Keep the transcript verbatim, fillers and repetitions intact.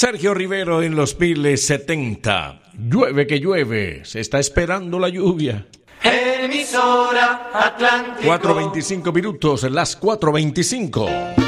Sergio Rivero en los mil setenta. Llueve que llueve, se está esperando la lluvia. Emisora Atlántico. cuatro veinticinco minutos, las cuatro veinticinco.